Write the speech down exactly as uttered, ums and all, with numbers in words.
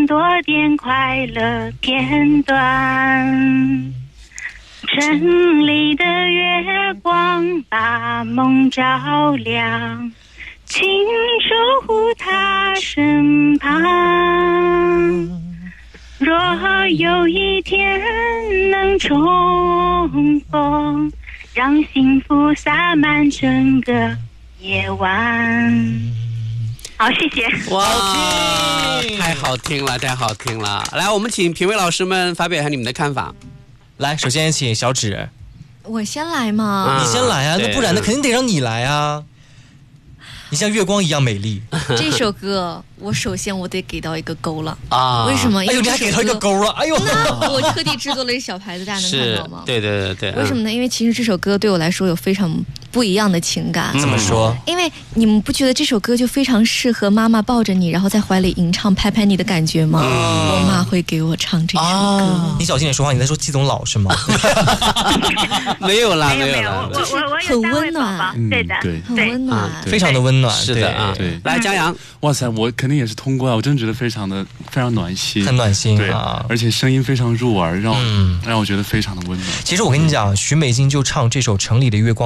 多点快乐片段。城里的月光把梦照亮，请守护他身旁。若有一天能重逢，让幸福洒满整个夜晚。好，谢谢。 哇，太好听了，太好听了！来，我们请评委老师们发表一下你们的看法。 来，首先请小芷。 我先来嘛、 嗯、 你先来啊，那不然呢，肯定得让你来啊。你像月光一样美丽。 这首歌我首先我得给到一个勾了啊！ 为什么？ 哎呦，你还给到一个勾了！哎呦， 那我特地制作了一小牌子，大家能看到吗？ 对对对对。 为什么呢？因为其实这首歌对我来说有非常不一样的情感。 怎么说？ 因为你们不觉得这首歌就非常适合妈妈抱着你，然后在怀里吟唱、拍拍你的感觉吗？嗯、我妈会给我唱这首歌。 啊、你小心点说话，你在说季总老是吗？ 没有啦， 没有没有啦， 我我我很温暖， 对的， 对， 很温暖， 非常的温暖， 是的啊， 对。 来，江阳， 哇塞，我肯定也是通过啊，我真的觉得非常的非常暖心， 很暖心对啊， 而且声音非常入耳，让、嗯、让我觉得非常的温暖。 其实我跟你讲，许美静就唱这首《城里的月光》。